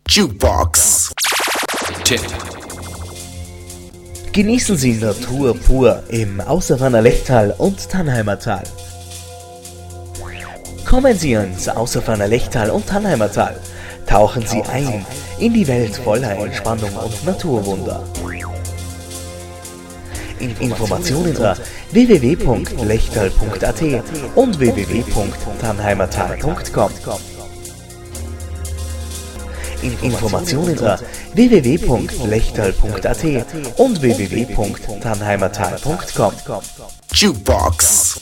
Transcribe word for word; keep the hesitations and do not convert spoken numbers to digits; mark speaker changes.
Speaker 1: Jukebox Tipp.
Speaker 2: Genießen Sie Natur pur im Außerwanner Lechtal und Tannheimer Tal. Kommen Sie ins Außerwanner Lechtal und Tannheimer Tal. Tauchen Sie ein in die Welt voller Entspannung und Naturwunder. Informationen unter w w w punkt lechtal punkt a t und w w w punkt tannheimertal punkt com. Informationen unter w w w punkt lechtal punkt a t und w w w punkt tannheimertal punkt com.
Speaker 1: Jukebox